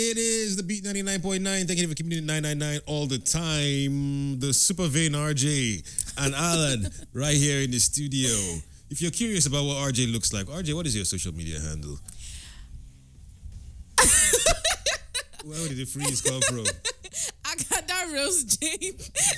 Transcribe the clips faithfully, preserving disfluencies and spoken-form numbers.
It is the Beat ninety-nine point nine. Thank you for keeping it nine ninety-nine all the time. The super vain R J and Alan right here in the studio. If you're curious about what R J looks like, R J, what is your social media handle? Where did the freeze come from? I got that Rose Jane.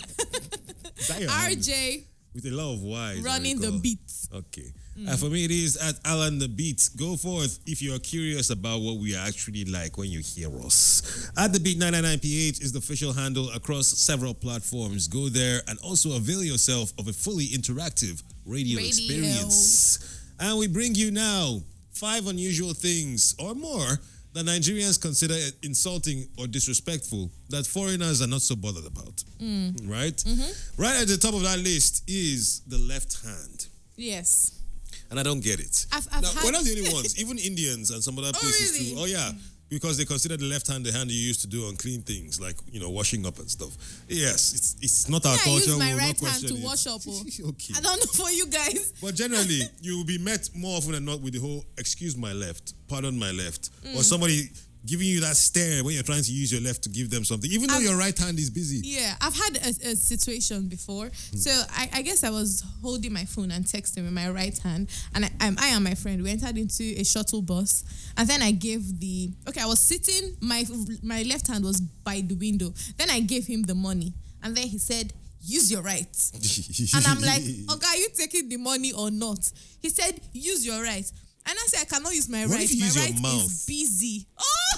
R J. With a lot of Y's. Running the beat. Okay. Mm. Uh, for me, it is at Alan the Beat. Go forth if you are curious about what we are actually like when you hear us. At the Beat nine ninety-nine P H is the official handle across several platforms. Go there and also avail yourself of a fully interactive radio, radio. experience. And we bring you now five unusual things or more that Nigerians consider insulting or disrespectful that foreigners are not so bothered about. Mm. Right? Mm-hmm. Right at the top of that list is the left hand. Yes. And I don't get it. I've, I've now, had... we're not the only ones. Even Indians and some other places oh, really? too. Oh, yeah. Because they consider the left hand the hand you used to do unclean things, like, you know, washing up and stuff. Yes, it's it's not our yeah, culture. I use my we'll right not hand to it. wash up. Oh. Okay. I don't know for you guys. But generally, you will be met more often than not with the whole, excuse my left, pardon my left. Mm. Or somebody giving you that stare when you're trying to use your left to give them something, even though I've, your right hand is busy. Yeah, I've had a, a situation before. Hmm. So I, I guess I was holding my phone and texting with my right hand, and I, um, I and my friend, we entered into a shuttle bus, and then I gave the, okay, I was sitting, my my left hand was by the window. Then I gave him the money, and then he said, use your right. And I'm like, okay, are you taking the money or not? He said, use your right. And I said, I cannot use my what right. If you my use right your mouth? is busy. Oh,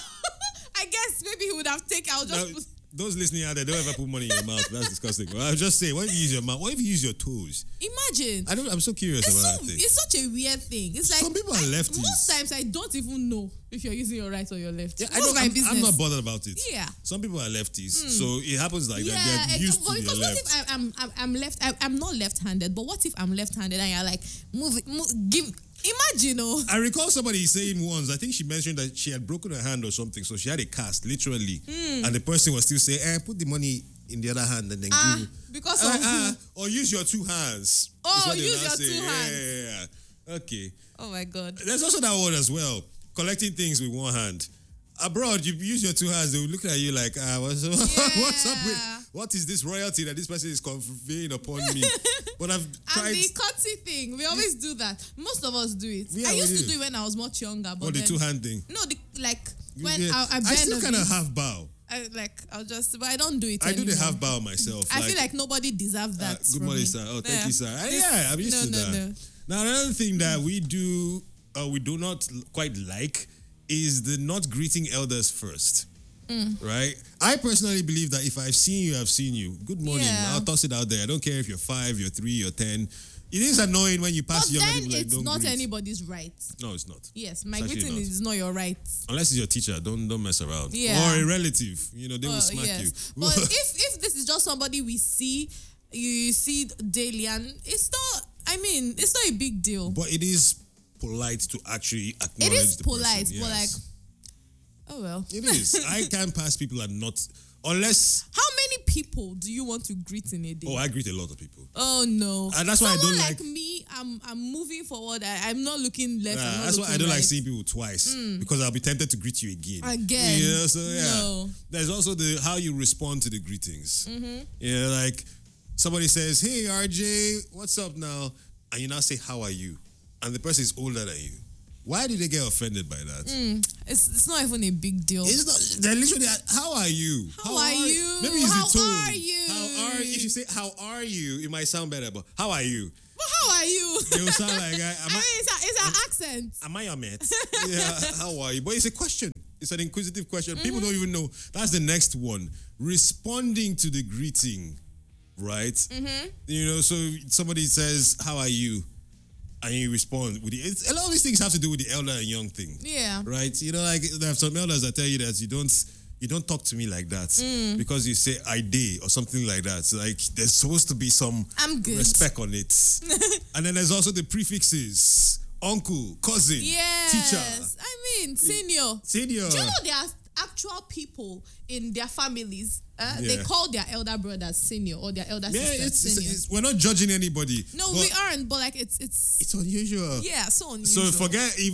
I guess maybe he would have taken. I'll just. Now, put... Those listening out there, don't ever put money in your mouth. That's disgusting. Well, I'll just say, what if you use your mouth? What if you use your toes? Imagine. I don't. I'm so curious it's about so, that thing. It's such a weird thing. It's like some people are lefties. Most times, I don't even know if you're using your right or your left. Yeah, I don't. I'm, I'm not bothered about it. Yeah. Some people are lefties, mm. so it happens like yeah, that. They're used but to because their what left. if I, I'm, I'm I'm left? I, I'm not left-handed, but what if I'm left-handed and you're like, move it, move, give. Imagine, oh. I recall somebody saying once, I think she mentioned that she had broken her hand or something, so she had a cast, literally. Mm. And the person was still saying, eh, put the money in the other hand and then uh, give because uh, of uh, Or use your two hands. Oh, use your say. two yeah, hands. Yeah, yeah, yeah. Okay. Oh, my God. There's also that one as well, collecting things with one hand. Abroad, you use your two hands, they will look at you like, ah, what's, yeah. what's up with, what is this royalty that this person is conveying upon me? But I've tried... And the cutty thing, we always do that. Most of us do it. Yeah, I used do. to do it when I was much younger. But oh, the then, two-hand thing? No, the, like, when yeah. I, I bend I still kind of bit, half bow. I, like, I'll just, but I don't do it I anymore. do the half bow myself. I like, feel like nobody deserves that. Uh, good morning, me. sir. Oh, thank yeah. you, sir. Uh, This, yeah, I'm used no, to no, that. No. Now, another thing that we do, uh, we do not quite like, is the not greeting elders first. Mm. Right? I personally believe that if I've seen you, I've seen you. Good morning. Yeah. I'll toss it out there. I don't care if you're five, you're three, you're ten. It is annoying when you pass but young then people like, it's don't not greet. anybody's right. No, it's not. Yes, my It's greeting not. is not your right. Unless it's your teacher, don't don't mess around. Yeah. Or a relative, you know, they will uh, smack yes. you. But if if this is just somebody we see, you see daily, and it's not. I mean, it's not a big deal. But it is polite to actually acknowledge it is the polite, person. but Yes. like, oh well. It is. I can't pass people and not, unless. How many people do you want to greet in a day? Oh, I greet a lot of people. Oh no. And that's why Someone I don't like. like. me, I'm I'm moving forward. I, I'm not looking left. Nah, I'm not that's why I don't right. like seeing people twice mm. because I'll be tempted to greet you again. Again. Yeah. So yeah. No. There's also the how you respond to the greetings. Mm-hmm. Yeah, like somebody says, "Hey R J, what's up now?" And you now say, "How are you?" And the person is older than you. Why did they get offended by that? Mm, it's it's not even a big deal. It's not. They're literally. How are you? How, how are, are you? Maybe it's how the tone. are you? How are you? If you say "How are you," it might sound better. But how are you? But how are you? It will sound like I, I mean, it's, a, it's an accent. Am I your mate? Yeah. How are you? But it's a question. It's an inquisitive question. Mm-hmm. People don't even know. That's the next one. Responding to the greeting, right? Mm-hmm. You know, so somebody says, "How are you?" And you respond with the, it's, a lot of these things have to do with the elder and young thing. Yeah. Right? You know, like there are some elders that tell you that you don't you don't talk to me like that mm. because you say I did or something like that. So like there's supposed to be some I'm good. respect on it. And then there's also the prefixes. Uncle, cousin, yes. teacher. I mean, senior. Senior. Do you know there are actual people in their families? Uh, Yeah. They call their elder brothers senior or their elder Yeah, sisters it's, it's, senior. it's, we're not judging anybody. no, but we aren't. But like, it's it's It's unusual. yeah, so unusual. So forget even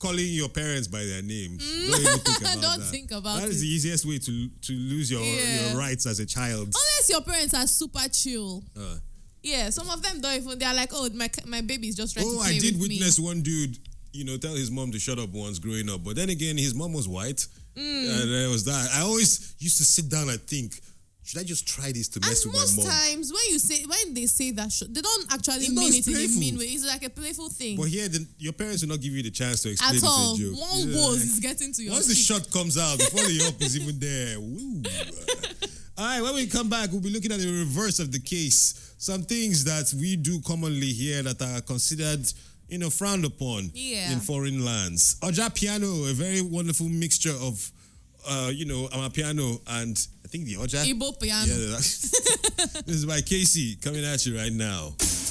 calling your parents by their names. Mm. Don't even think about Don't that. think about That it. is the easiest way to to lose your Yeah. your rights as a child. Unless your parents are super chill. Uh, Yeah, some of them don't even. They're like, oh, my my baby is just trying oh, to play I did with witness me. one dude, you know, tell his mom to shut up once growing up. But then again, his mom was white. Mm. And there was that. I always used to sit down and think, should I just try this to mess And with most my mom? times when you say when they say that, sh- they don't actually It's not, mean it's it in a playful. mean way. It's like a playful thing. But here, the, your parents will not give you the chance to explain At it all, as a joke. one Yeah. woes is getting to your Once the cheek. shot comes out, before the up is even there. Woo. All right, when we come back, we'll be looking at the reverse of the case. Some things that we do commonly here that are considered, you know, frowned upon Yeah. in foreign lands. Oja Piano, a very wonderful mixture of, uh, you know, Amapiano and I think the Oja. Igbo piano. Yeah, that's, this is by Casey coming at you right now.